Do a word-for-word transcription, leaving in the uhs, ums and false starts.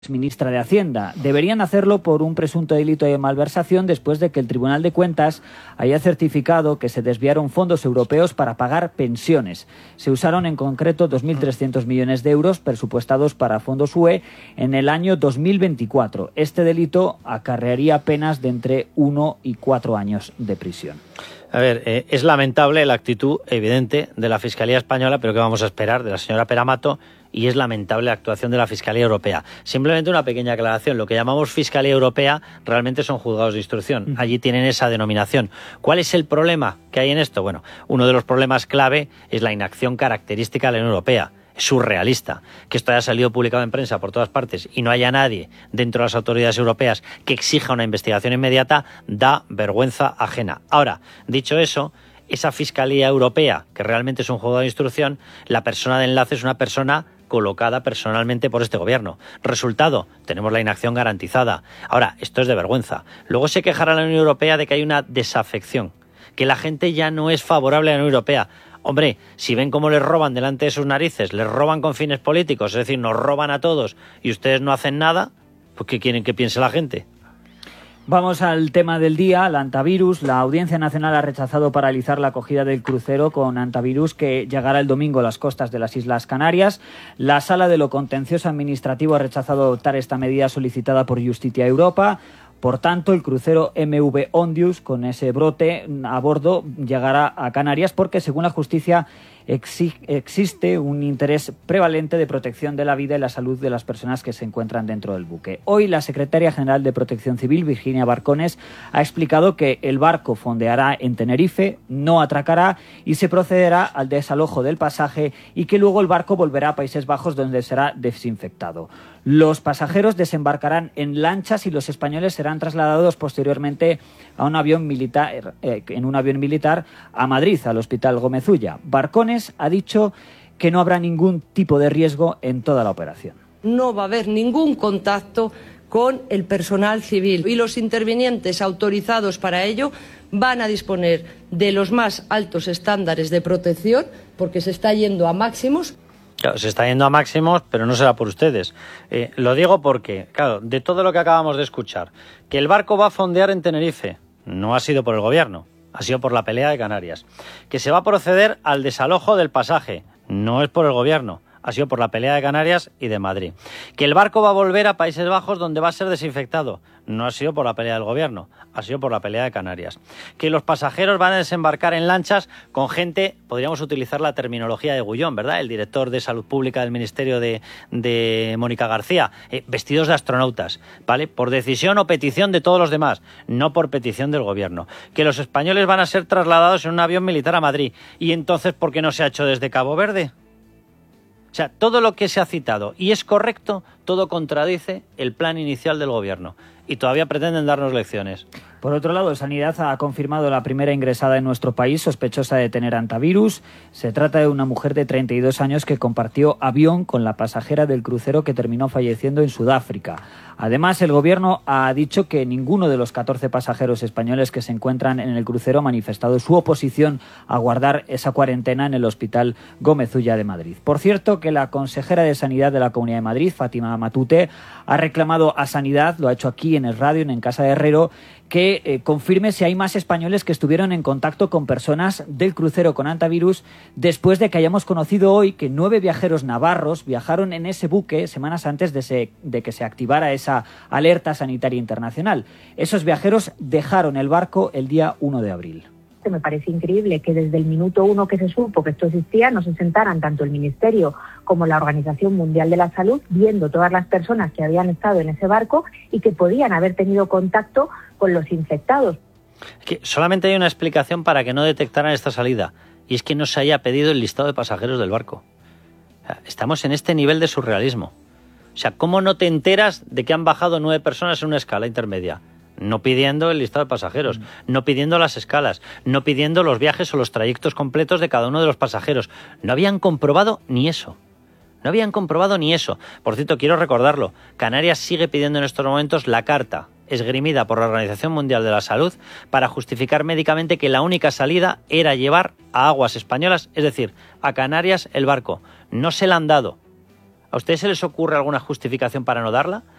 Ministra de Hacienda. Deberían hacerlo por un presunto delito de malversación después de que el Tribunal de Cuentas haya certificado que se desviaron fondos europeos para pagar pensiones. Se usaron en concreto dos mil trescientos millones de euros presupuestados para fondos U E en el año dos mil veinticuatro. Este delito acarrearía penas de entre uno y cuatro años de prisión. A ver, eh, es lamentable la actitud evidente de la Fiscalía Española, pero ¿qué vamos a esperar de la señora Peramato? Y es lamentable la actuación de la Fiscalía Europea. Simplemente una pequeña aclaración. Lo que llamamos Fiscalía Europea realmente son juzgados de instrucción. Allí tienen esa denominación. ¿Cuál es el problema que hay en esto? Bueno, uno de los problemas clave es la inacción característica de la Unión Europea. Es surrealista que esto haya salido publicado en prensa por todas partes y no haya nadie dentro de las autoridades europeas que exija una investigación inmediata, da vergüenza ajena. Ahora, dicho eso, esa Fiscalía Europea, que realmente es un juzgado de instrucción, la persona de enlace es una persona colocada personalmente por este gobierno. Resultado, tenemos la inacción garantizada. Ahora, esto es de vergüenza. Luego se quejará la Unión Europea de que hay una desafección, que la gente ya no es favorable a la Unión Europea. Hombre, si ven cómo les roban delante de sus narices, les roban con fines políticos, es decir, nos roban a todos y ustedes no hacen nada, pues ¿qué quieren que piense la gente? Vamos al tema del día, el antivirus. La Audiencia Nacional ha rechazado paralizar la acogida del crucero con antivirus que llegará el domingo a las costas de las Islas Canarias. La Sala de lo Contencioso Administrativo ha rechazado adoptar esta medida solicitada por Justitia Europa. Por tanto, el crucero M V Ondius, con ese brote a bordo, llegará a Canarias porque, según la justicia, exi- existe un interés prevalente de protección de la vida y la salud de las personas que se encuentran dentro del buque. Hoy, la secretaria general de Protección Civil, Virginia Barcones, ha explicado que el barco fondeará en Tenerife, no atracará y se procederá al desalojo del pasaje y que luego el barco volverá a Países Bajos, donde será desinfectado. Los pasajeros desembarcarán en lanchas y los españoles serán trasladados posteriormente a un avión militar, eh, en un avión militar a Madrid, al Hospital Gómez Ulla. Barcones ha dicho que no habrá ningún tipo de riesgo en toda la operación. No va a haber ningún contacto con el personal civil y los intervinientes autorizados para ello van a disponer de los más altos estándares de protección porque se está yendo a máximos. Claro, se está yendo a máximos, pero no será por ustedes. Eh, lo digo porque, claro, de todo lo que acabamos de escuchar, que el barco va a fondear en Tenerife, no ha sido por el gobierno, ha sido por la pelea de Canarias. Que se va a proceder al desalojo del pasaje, no es por el gobierno, ha sido por la pelea de Canarias y de Madrid. Que el barco va a volver a Países Bajos, donde va a ser desinfectado, no ha sido por la pelea del gobierno, ha sido por la pelea de Canarias. Que los pasajeros van a desembarcar en lanchas con gente, podríamos utilizar la terminología de Gullón, ¿verdad? El director de Salud Pública del Ministerio de, de Mónica García, eh, vestidos de astronautas, ¿vale? Por decisión o petición de todos los demás, no por petición del gobierno. Que los españoles van a ser trasladados en un avión militar a Madrid. ¿Y entonces por qué no se ha hecho desde Cabo Verde? O sea, todo lo que se ha citado y es correcto, todo contradice el plan inicial del gobierno. Y todavía pretenden darnos lecciones. Por otro lado, Sanidad ha confirmado la primera ingresada en nuestro país sospechosa de tener antivirus. Se trata de una mujer de treinta y dos años que compartió avión con la pasajera del crucero que terminó falleciendo en Sudáfrica. Además, el gobierno ha dicho que ninguno de los catorce pasajeros españoles que se encuentran en el crucero ha manifestado su oposición a guardar esa cuarentena en el Hospital Gómez Ulla de Madrid. Por cierto, que la consejera de Sanidad de la Comunidad de Madrid, Fátima Matute, ha reclamado a Sanidad, lo ha hecho aquí en el radio, en Casa de Herrero, que eh, confirme si hay más españoles que estuvieron en contacto con personas del crucero con antivirus después de que hayamos conocido hoy que nueve viajeros navarros viajaron en ese buque semanas antes de, se, de que se activara esa alerta sanitaria internacional. Esos viajeros dejaron el barco el día uno de abril. Me parece increíble que desde el minuto uno que se supo que esto existía no se sentaran tanto el Ministerio como la Organización Mundial de la Salud viendo todas las personas que habían estado en ese barco y que podían haber tenido contacto con los infectados. Que solamente hay una explicación para que no detectaran esta salida y es que no se haya pedido el listado de pasajeros del barco. O sea, estamos en este nivel de surrealismo. O sea, ¿cómo no te enteras de que han bajado nueve personas en una escala intermedia? No pidiendo el listado de pasajeros, mm. no pidiendo las escalas, no pidiendo los viajes o los trayectos completos de cada uno de los pasajeros. No habían comprobado ni eso. No habían comprobado ni eso. Por cierto, quiero recordarlo, Canarias sigue pidiendo en estos momentos la carta esgrimida por la Organización Mundial de la Salud para justificar médicamente que la única salida era llevar a aguas españolas, es decir, a Canarias el barco. No se la han dado. ¿A ustedes se les ocurre alguna justificación para no darla?